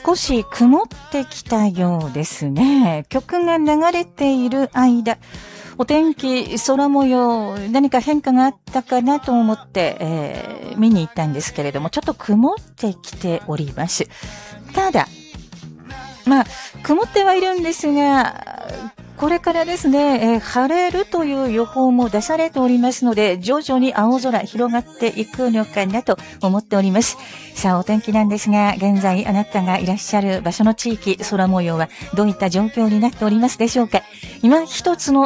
少し曇ってきたようですね。曲が流れている間、お天気、空模様、何か変化があったかなと思って、見に行ったんですけれども、ちょっと曇ってきております。ただ、曇ってはいるんですが、これからですね、晴れるという予報も出されておりますので、徐々に青空広がっていくのかなと思っております。さあ、お天気なんですが、現在あなたがいらっしゃる場所の地域、空模様はどういった状況になっておりますでしょうか。今一つの